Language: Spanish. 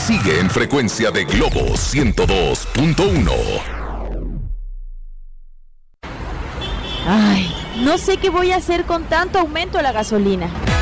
Sigue en frecuencia de Globo 102.1. Ay, no sé qué voy a hacer con tanto aumento a la gasolina.